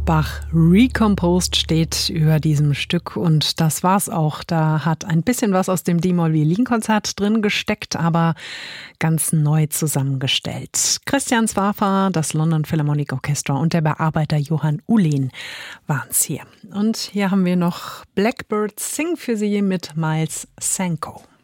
Bach Recomposed steht über diesem Stück und das war's auch. Da hat ein bisschen was aus dem D-Moll-Violin-Konzert drin gesteckt, aber ganz neu zusammengestellt. Christian Swafa, das London Philharmonic Orchestra und der Bearbeiter Johann Uhlin waren's hier. Und hier haben wir noch Blackbird Sing für Sie mit Miles Sanko.